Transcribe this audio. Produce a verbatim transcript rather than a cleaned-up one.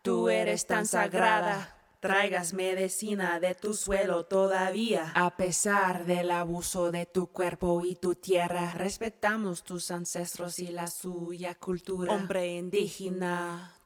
Tú eres tan sagrada, traigas medicina de tu suelo todavía. A pesar del abuso de tu cuerpo y tu tierra, respetamos tus ancestros y la suya cultura. Hombre indígena,